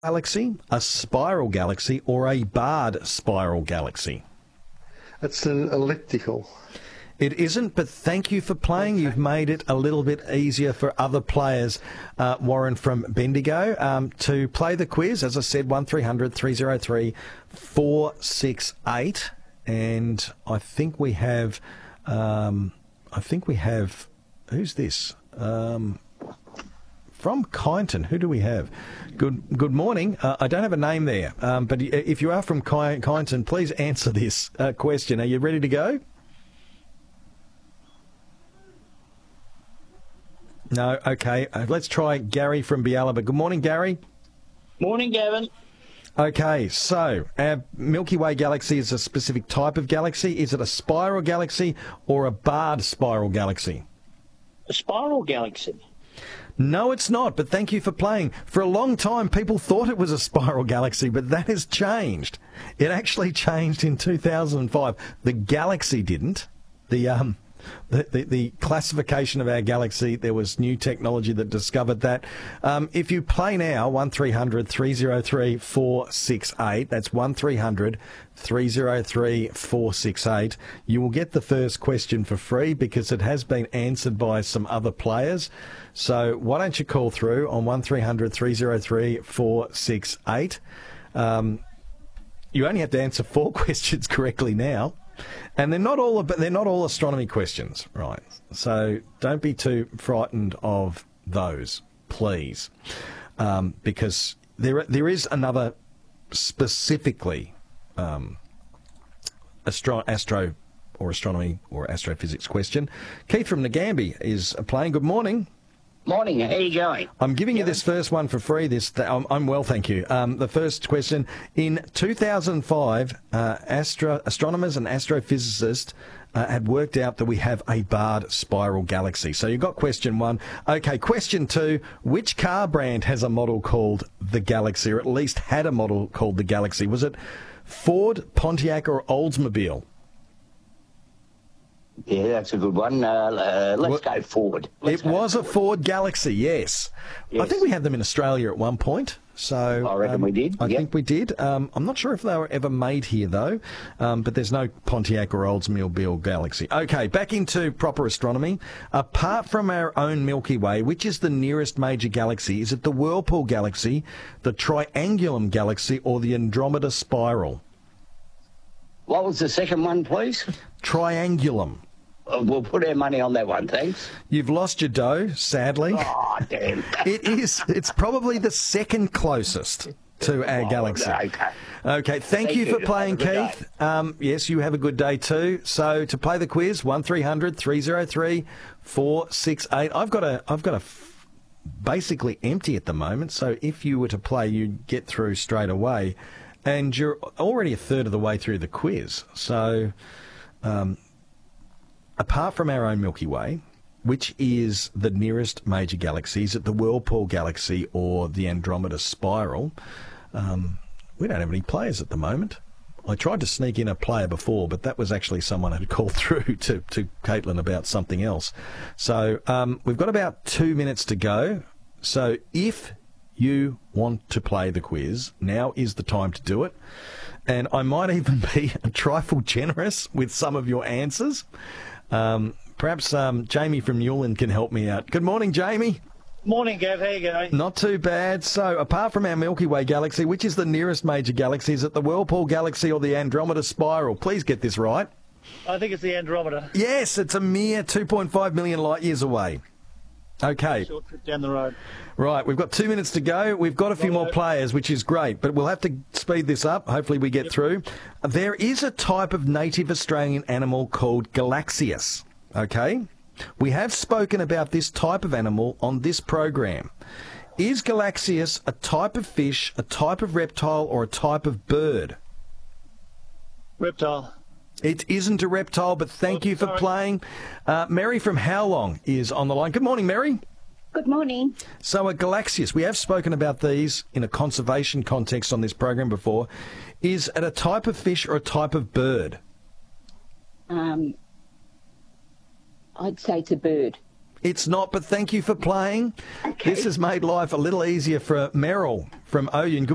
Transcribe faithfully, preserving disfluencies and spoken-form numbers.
galaxy, a spiral galaxy, or a barred spiral galaxy? It's an elliptical. It isn't, but thank you for playing. Okay. You've made it a little bit easier for other players, uh, Warren from Bendigo, um, to play the quiz. As I said, one three hundred three oh three four six eight. And I think we have, um, I think we have, who's this? Um, from Kyneton, who do we have? Good good morning. Uh, I don't have a name there, um, but if you are from Ky- Kyneton, please answer this uh, question. Are you ready to go? No? Okay. Uh, let's try Gary from Bialaba. Good morning, Gary. Morning, Gavin. Okay, so our Milky Way galaxy is a specific type of galaxy. Is it a spiral galaxy or a barred spiral galaxy? A spiral galaxy. No, it's not, but thank you for playing. For a long time, people thought it was a spiral galaxy, but that has changed. It actually changed in two thousand five. The galaxy didn't. The um, the, the, the classification of our galaxy, there was new technology that discovered that. Um, if you play now, one three hundred three oh three four six eight, that's one three hundred three oh three four six eight, you will get the first question for free because it has been answered by some other players. So why don't you call through on one three hundred three oh three four six eight. Um, you only have to answer four questions correctly now. And they're not all they're not all astronomy questions, right? So don't be too frightened of those, please, um, because there there is another specifically um, astro, astro or astronomy or astrophysics question. Keith from Nagambie is playing. Good morning. Morning, how are you going? I'm giving you this first one for free. This th- I'm, I'm well, thank you. Um, the first question. In two thousand five, uh, astro- astronomers and astrophysicists uh, had worked out that we have a barred spiral galaxy. So you got question one. Okay, question two. Which car brand has a model called the Galaxy, or at least had a model called the Galaxy? Was it Ford, Pontiac, or Oldsmobile? Yeah, that's a good one. Uh, uh, let's well, go Ford. Let's it go was Ford. a Ford Galaxy, yes. yes. I think we had them in Australia at one point. So I reckon um, we did. I yep. think we did. Um, I'm not sure if they were ever made here, though. Um, but there's no Pontiac or Oldsmobile Galaxy. Okay, back into proper astronomy. Apart from our own Milky Way, which is the nearest major galaxy? Is it the Whirlpool Galaxy, the Triangulum Galaxy, or the Andromeda Spiral? What was the second one, please? Triangulum. We'll put our money on that one, thanks. You've lost your dough, sadly. Oh, damn. It is. It's probably the second closest to our oh, galaxy. Okay. Okay, thank, thank you for playing, Keith. Um, yes, you have a good day too. So to play the quiz, one three hundred three oh three four six eight. I've got a, I've got a f- basically empty at the moment. So if you were to play, you'd get through straight away, and you're already a third of the way through the quiz. So. Um, Apart from our own Milky Way, which is the nearest major galaxy, is it the Whirlpool Galaxy or the Andromeda Spiral? Um, we don't have any players at the moment. I tried to sneak in a player before, but that was actually someone who called through to, to Caitlin about something else. So um, we've got about two minutes to go. So if you want to play the quiz, now is the time to do it. And I might even be a trifle generous with some of your answers. Um, perhaps um, Jamie from Newland can help me out. Good morning, Jamie. Morning, Gav. How you going? Not too bad. So, apart from our Milky Way galaxy, which is the nearest major galaxy? Is it the Whirlpool Galaxy or the Andromeda Spiral? Please get this right. I think it's the Andromeda. Yes, it's a mere two point five million light years away. Okay. Short trip down the road. Right, we've got two minutes to go. We've got a few more players, which is great, but we'll have to speed this up. Hopefully we get yep. through. There is a type of native Australian animal called Galaxius, okay? We have spoken about this type of animal on this program. Is Galaxius a type of fish, a type of reptile, or a type of bird? Reptile. It isn't a reptile, but thank oh, you for sorry. playing. Uh, Mary from Howlong is on the line. Good morning, Mary. Good morning. So a Galaxius, we have spoken about these in a conservation context on this program before. Is it a type of fish or a type of bird? Um, I'd say it's a bird. It's not, but thank you for playing. Okay. This has made life a little easier for Meryl from Oyun. Good